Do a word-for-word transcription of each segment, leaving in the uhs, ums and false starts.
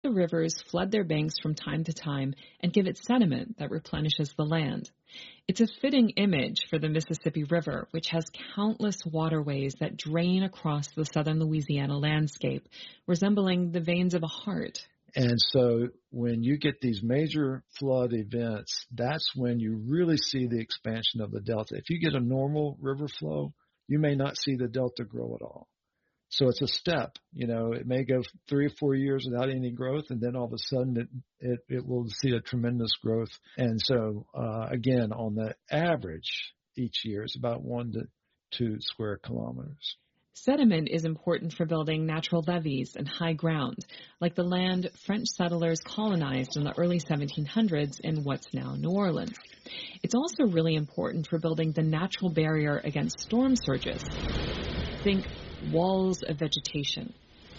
the rivers flood their banks from time to time and give it sediment that replenishes the land. It's a fitting image for the Mississippi River, which has countless waterways that drain across the southern Louisiana landscape, resembling the veins of a heart. And so when you get these major flood events, that's when you really see the expansion of the delta. If you get a normal river flow, you may not see the delta grow at all. So it's a step. You know, it may go three or four years without any growth, and then all of a sudden it it, it will see a tremendous growth. And so, uh, again, on the average each year, it's about one to two square kilometers. Sediment is important for building natural levees and high ground, like the land French settlers colonized in the early seventeen hundreds in what's now New Orleans. It's also really important for building the natural barrier against storm surges. Think walls of vegetation.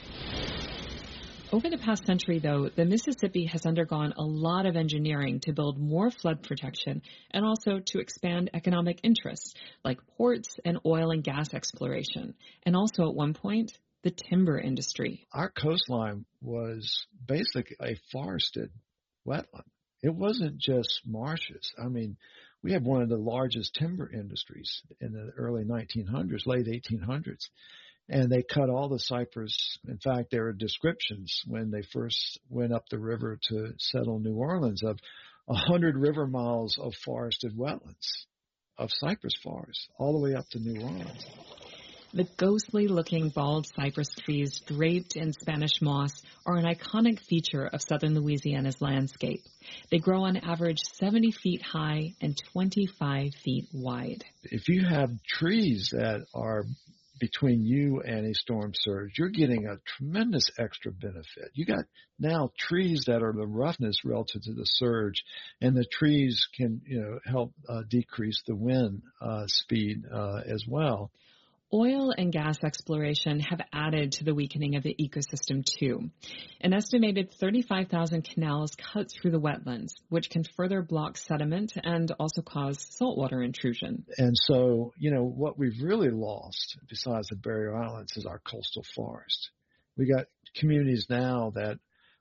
Over the past century, though, the Mississippi has undergone a lot of engineering to build more flood protection and also to expand economic interests like ports and oil and gas exploration, and also at one point, the timber industry. Our coastline was basically a forested wetland. It wasn't just marshes. I mean, we had one of the largest timber industries in the early nineteen hundreds, late eighteen hundreds. And they cut all the cypress. In fact, there are descriptions when they first went up the river to settle New Orleans of a hundred river miles of forested wetlands, of cypress forests, all the way up to New Orleans. The ghostly-looking bald cypress trees draped in Spanish moss are an iconic feature of southern Louisiana's landscape. They grow on average seventy feet high and twenty-five feet wide. If you have trees that are between you and a storm surge, you're getting a tremendous extra benefit. You got now trees that are the roughness relative to the surge, and the trees can, you know, help uh, decrease the wind uh, speed uh, as well. Oil and gas exploration have added to the weakening of the ecosystem, too. An estimated thirty-five thousand canals cut through the wetlands, which can further block sediment and also cause saltwater intrusion. And so, you know, what we've really lost, besides the barrier islands, is our coastal forest. We got communities now that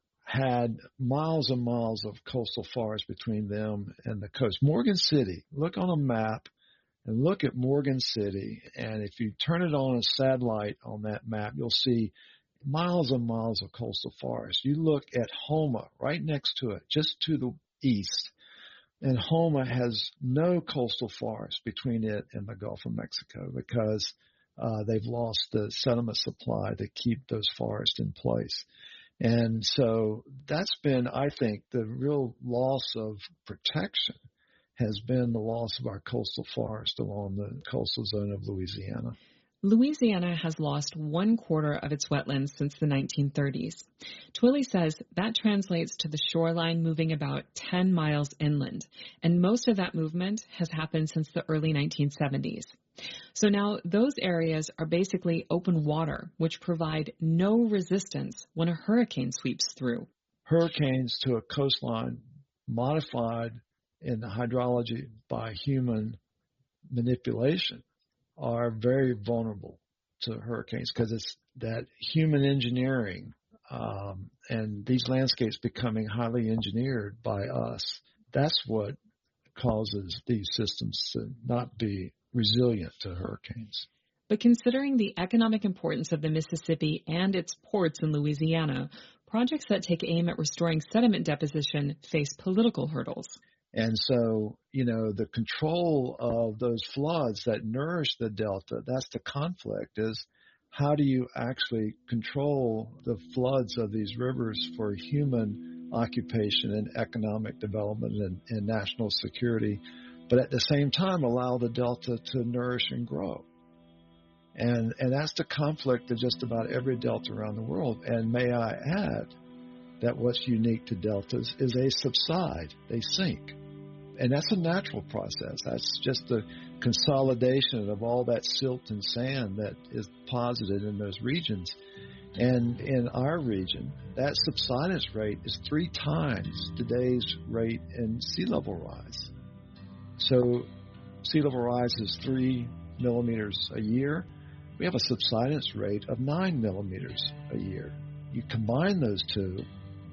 had miles and miles of coastal forest between them and the coast. Morgan City, look on a map. And look at Morgan City, and if you turn it on a satellite on that map, you'll see miles and miles of coastal forest. You look at Houma, right next to it, just to the east, and Houma has no coastal forest between it and the Gulf of Mexico because uh, they've lost the sediment supply to keep those forests in place. And so that's been, I think, the real loss of protection has been the loss of our coastal forest along the coastal zone of Louisiana. Louisiana has lost one quarter of its wetlands since the nineteen thirties. Twilley says that translates to the shoreline moving about ten miles inland, and most of that movement has happened since the early nineteen seventies. So now those areas are basically open water, which provide no resistance when a hurricane sweeps through. Hurricanes to a coastline modified in the hydrology by human manipulation are very vulnerable to hurricanes because it's that human engineering um, and these landscapes becoming highly engineered by us. That's what causes these systems to not be resilient to hurricanes. But considering the economic importance of the Mississippi and its ports in Louisiana, projects that take aim at restoring sediment deposition face political hurdles. And so, you know, the control of those floods that nourish the delta, that's the conflict, is how do you actually control the floods of these rivers for human occupation and economic development and, and national security, but at the same time allow the delta to nourish and grow. And, and that's the conflict of just about every delta around the world. And may I add that what's unique to deltas is they subside, they sink. And that's a natural process. That's just the consolidation of all that silt and sand that is deposited in those regions. And in our region, that subsidence rate is three times today's rate in sea level rise. So sea level rise is three millimeters a year. We have a subsidence rate of nine millimeters a year. You combine those two,